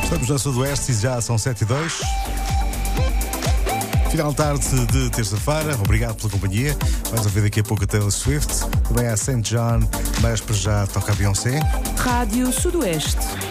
Vamos na Sudoeste e já são 7h02. Final de tarde de terça-feira. Obrigado pela companhia. Vais ouvir daqui a pouco a Taylor Swift. Também há St. John, mas para já toca a Beyoncé. Rádio Sudoeste.